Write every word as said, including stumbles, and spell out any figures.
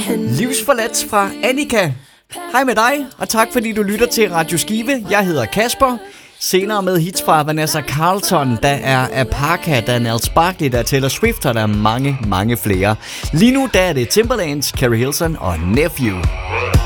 Livsforladt fra Annika. Hej med dig, og tak fordi du lytter til Radio Skive. Jeg hedder Kasper. Senere med hits fra Vanessa Carlton, der er Apaka, der er Niels Barkley, der er Taylor Swift, og der er mange, mange flere. Lige nu der er det Timbaland, Carrie Hilson og Nephew.